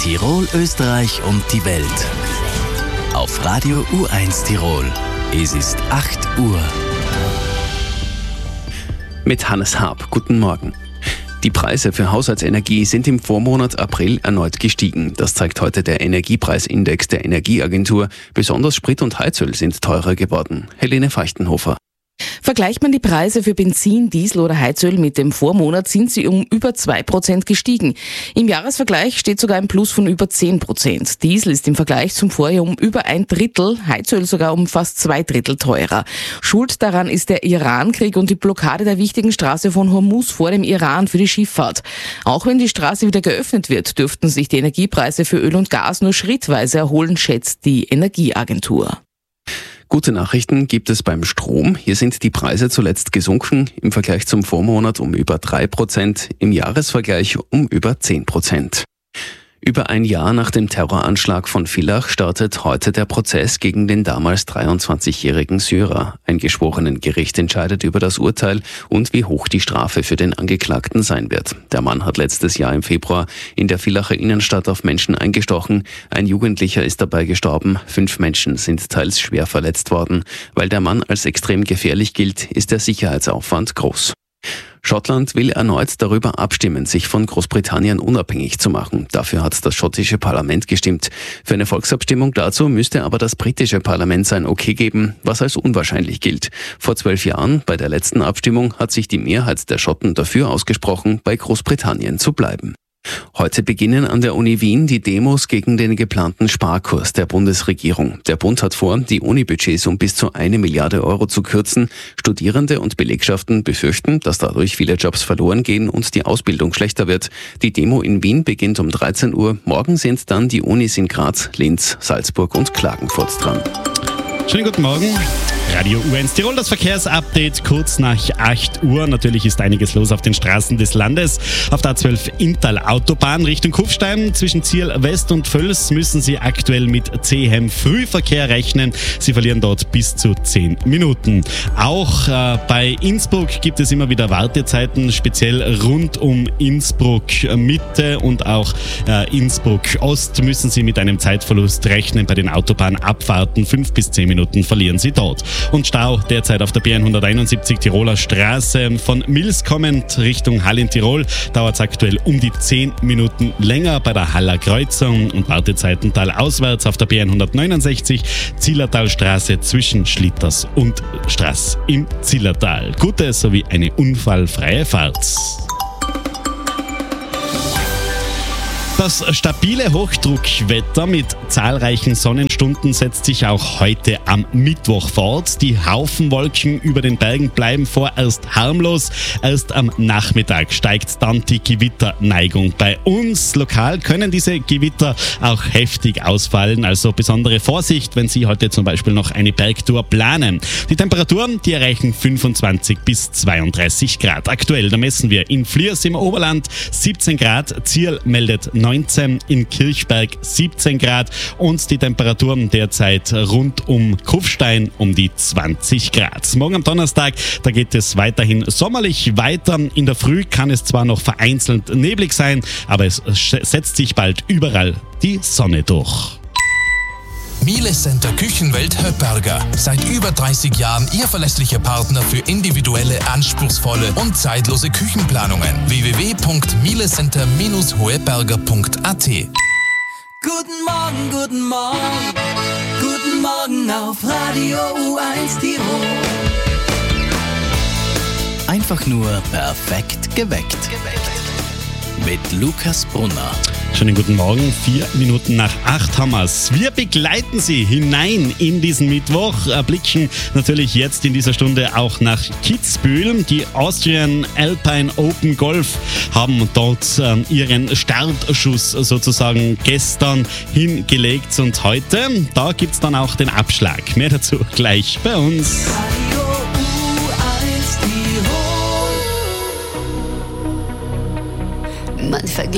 Tirol, Österreich und die Welt. Auf Radio U1 Tirol. Es ist 8 Uhr. Mit Hannes Haab. Guten Morgen. Die Preise für Haushaltsenergie sind im Vormonat April erneut gestiegen. Das zeigt heute der Energiepreisindex der Energieagentur. Besonders Sprit und Heizöl sind teurer geworden. Helene Feuchtenhofer. Vergleicht man die Preise für Benzin, Diesel oder Heizöl mit dem Vormonat, sind sie um über 2% gestiegen. Im Jahresvergleich steht sogar ein Plus von über 10%. Diesel ist im Vergleich zum Vorjahr um über 1/3, Heizöl sogar um fast 2/3 teurer. Schuld daran ist der Irankrieg und die Blockade der wichtigen Straße von Hormuz vor dem Iran für die Schifffahrt. Auch wenn die Straße wieder geöffnet wird, dürften sich die Energiepreise für Öl und Gas nur schrittweise erholen, schätzt die Energieagentur. Gute Nachrichten gibt es beim Strom. Hier sind die Preise zuletzt gesunken, im Vergleich zum Vormonat um über 3%, im Jahresvergleich um über 10%. Über ein Jahr nach dem Terroranschlag von Villach startet heute der Prozess gegen den damals 23-jährigen Syrer. Ein Geschworenengericht entscheidet über das Urteil und wie hoch die Strafe für den Angeklagten sein wird. Der Mann hat letztes Jahr im Februar in der Villacher Innenstadt auf Menschen eingestochen. Ein Jugendlicher ist dabei gestorben. 5 Menschen sind teils schwer verletzt worden. Weil der Mann als extrem gefährlich gilt, ist der Sicherheitsaufwand groß. Schottland will erneut darüber abstimmen, sich von Großbritannien unabhängig zu machen. Dafür hat das schottische Parlament gestimmt. Für eine Volksabstimmung dazu müsste aber das britische Parlament sein Okay geben, was als unwahrscheinlich gilt. Vor 12 Jahren, bei der letzten Abstimmung, hat sich die Mehrheit der Schotten dafür ausgesprochen, bei Großbritannien zu bleiben. Heute beginnen an der Uni Wien die Demos gegen den geplanten Sparkurs der Bundesregierung. Der Bund hat vor, die Unibudgets um bis zu 1 Milliarde Euro zu kürzen. Studierende und Belegschaften befürchten, dass dadurch viele Jobs verloren gehen und die Ausbildung schlechter wird. Die Demo in Wien beginnt um 13 Uhr. Morgen sind dann die Unis in Graz, Linz, Salzburg und Klagenfurt dran. Schönen guten Morgen. Radio U1 Tirol, das Verkehrsupdate kurz nach 8 Uhr. Natürlich ist einiges los auf den Straßen des Landes. Auf der A12 Inntal Autobahn Richtung Kufstein zwischen Zierl West und Völs müssen Sie aktuell mit zähem Frühverkehr rechnen. Sie verlieren dort bis zu 10 Minuten. Auch bei Innsbruck gibt es immer wieder Wartezeiten, speziell rund um Innsbruck Mitte und auch Innsbruck Ost müssen Sie mit einem Zeitverlust rechnen. Bei den Autobahnabfahrten 5 bis 10 Minuten verlieren Sie dort. Und Stau derzeit auf der B171 Tiroler Straße von Mils kommend Richtung Hall in Tirol dauert es aktuell um die 10 Minuten länger bei der Haller Kreuzung und Wartezeiten talauswärts auf der B169 Zillertalstraße zwischen Schlitters und Straß im Zillertal. Gute sowie eine unfallfreie Fahrt. Das stabile Hochdruckwetter mit zahlreichen Sonnenstunden setzt sich auch heute am Mittwoch fort. Die Haufenwolken über den Bergen bleiben vorerst harmlos. Erst am Nachmittag steigt dann die Gewitterneigung bei uns. Lokal können diese Gewitter auch heftig ausfallen, also besondere Vorsicht, wenn Sie heute zum Beispiel noch eine Bergtour planen. Die Temperaturen, die erreichen 25 bis 32 Grad. Aktuell, da messen wir in Fliers im Oberland 17 Grad, Zierl meldet 19, in Kirchberg 17 Grad und die Temperaturen derzeit rund um Kufstein um die 20 Grad. Morgen am Donnerstag, da geht es weiterhin sommerlich weiter. In der Früh kann es zwar noch vereinzelt neblig sein, aber es setzt sich bald überall die Sonne durch. Miele Center Küchenwelt Höpperger. Seit über 30 Jahren Ihr verlässlicher Partner für individuelle, anspruchsvolle und zeitlose Küchenplanungen. www.mielecenter-hoeberger.at. Guten Morgen, guten Morgen, guten Morgen auf Radio U1 Tirol. Einfach nur perfekt geweckt. Mit Lukas Brunner. Schönen guten Morgen, 4 Minuten nach 8 haben wir's. Wir begleiten Sie hinein in diesen Mittwoch, blicken natürlich jetzt in dieser Stunde auch nach Kitzbühel. Die Austrian Alpine Open Golf haben dort ihren Startschuss sozusagen gestern hingelegt und heute, da gibt's dann auch den Abschlag. Mehr dazu gleich bei uns. Radio U1 Tirol. Man